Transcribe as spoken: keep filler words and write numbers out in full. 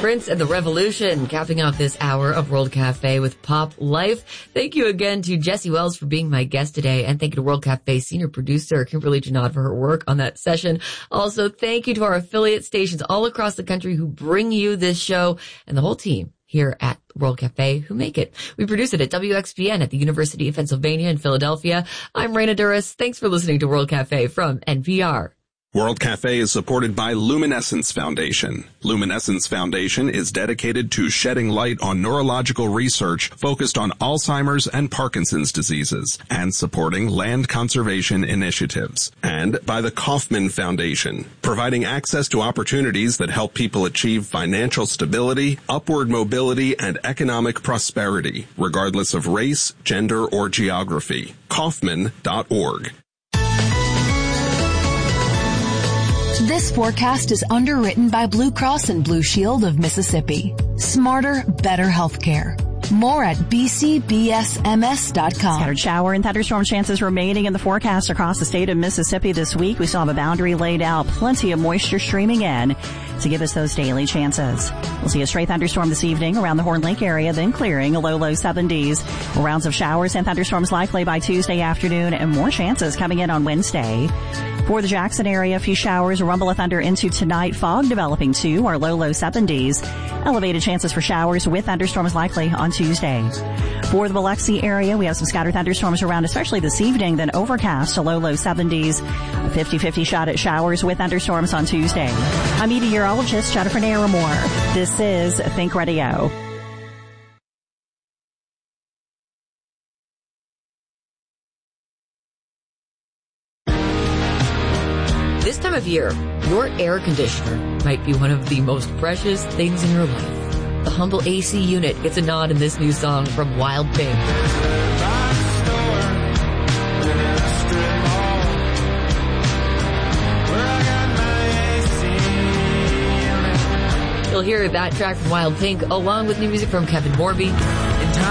Prince and the Revolution, capping off this hour of World Cafe with Pop Life. Thank you again to Jessie Wells for being my guest today, and thank you to World Cafe senior producer Kimberly Janad for her work on that session. Also, thank you to our affiliate stations all across the country who bring you this show, and the whole team here at World Cafe who make it. We produce it at W X P N at the University of Pennsylvania in Philadelphia. I'm Raina Duras. Thanks for listening to World Cafe from N P R. World Cafe is supported by Luminescence Foundation. Luminescence Foundation is dedicated to shedding light on neurological research focused on Alzheimer's and Parkinson's diseases and supporting land conservation initiatives. And by the Kauffman Foundation, providing access to opportunities that help people achieve financial stability, upward mobility, and economic prosperity, regardless of race, gender, or geography. Kauffman dot org. This forecast is underwritten by Blue Cross and Blue Shield of Mississippi. Smarter, better healthcare. More at b c b s m s dot com. Scattered shower and thunderstorm chances remaining in the forecast across the state of Mississippi this week. We still have a boundary laid out, plenty of moisture streaming in to give us those daily chances. We'll see a stray thunderstorm this evening around the Horn Lake area, then clearing, a low, low seventies. Rounds of showers and thunderstorms likely by Tuesday afternoon, and more chances coming in on Wednesday. For the Jackson area, a few showers, a rumble of thunder into tonight. Fog developing too, our low, low seventies. Elevated chances for showers with thunderstorms likely on Tuesday. For the Biloxi area, we have some scattered thunderstorms around, especially this evening, then overcast to low, low seventies. A fifty-fifty shot at showers with thunderstorms on Tuesday. I'm meteorologist Jennifer Naramore. This is Think Radio. This time of year, your air conditioner might be one of the most precious things in your life. The humble A C unit gets a nod in this new song from Wild Pink. You'll hear that track from Wild Pink along with new music from Kevin Morby.